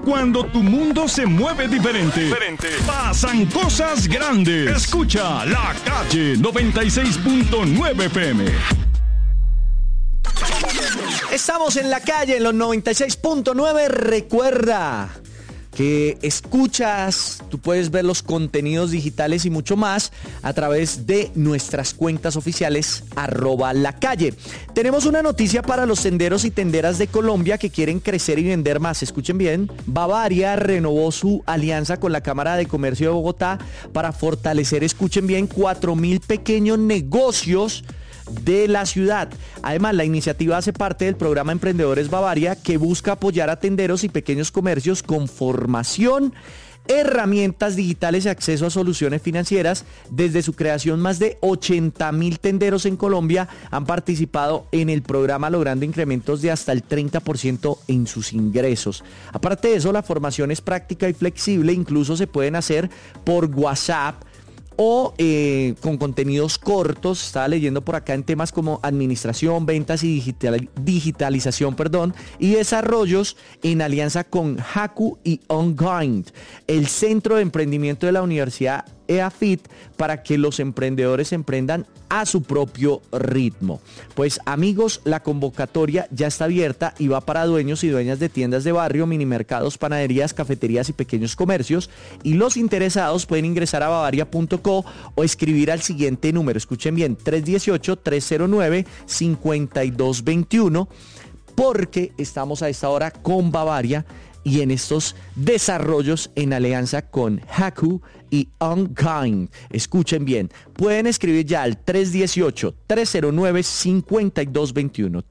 Cuando tu mundo se mueve diferente. Pasan cosas grandes. Escucha La Calle 96.9 FM. Estamos en La Calle, en los 96.9. Recuerda que escuchas, tú puedes ver los contenidos digitales y mucho más a través de nuestras cuentas oficiales @lacalle. Tenemos una noticia para los senderos y tenderas de Colombia que quieren crecer y vender más. Escuchen bien, Bavaria renovó su alianza con la Cámara de Comercio de Bogotá para fortalecer, escuchen bien, 4.000 pequeños negocios de la ciudad. Además, la iniciativa hace parte del programa Emprendedores Bavaria, que busca apoyar a tenderos y pequeños comercios con formación, herramientas digitales y acceso a soluciones financieras. Desde su creación, más de 80.000 tenderos en Colombia han participado en el programa, logrando incrementos de hasta el 30% en sus ingresos. Aparte de eso, la formación es práctica y flexible, incluso se pueden hacer por WhatsApp o con contenidos cortos. Estaba leyendo por acá en temas como administración, ventas y digitalización, y desarrollos en alianza con Haku y OnGrind, el centro de emprendimiento de la Universidad EAFIT, para que los emprendedores emprendan a su propio ritmo. Pues amigos, la convocatoria ya está abierta y va para dueños y dueñas de tiendas de barrio, minimercados, panaderías, cafeterías y pequeños comercios, y los interesados pueden ingresar a bavaria.co o escribir al siguiente número, escuchen bien, 318-309-5221, porque estamos a esta hora con Bavaria y en estos desarrollos en alianza con Haku y OnGrind. Escuchen bien, pueden escribir ya al 318-309-5221.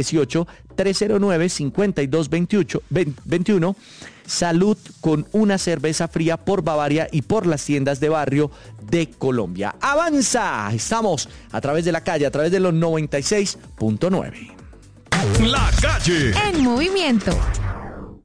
318-309-5221. Salud con una cerveza fría por Bavaria y por las tiendas de barrio de Colombia. ¡Avanza! Estamos a través de La Calle, a través de los 96.9. La Calle en movimiento.